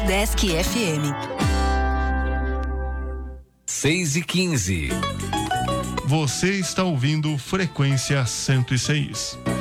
Desk FM. 6h15. Você está ouvindo Frequência 106.